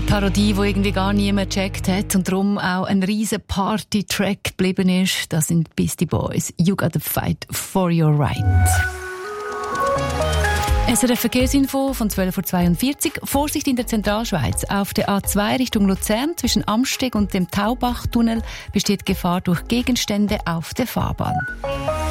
Parodie, die irgendwie gar niemand gecheckt hat und darum auch ein riesen Party-Track geblieben ist. Das sind Beastie Boys. You gotta fight for your right. SRF Verkehrsinfo von 12.42 Uhr. Vorsicht in der Zentralschweiz. Auf der A2 Richtung Luzern zwischen Amsteg und dem Taubach-Tunnel besteht Gefahr durch Gegenstände auf der Fahrbahn.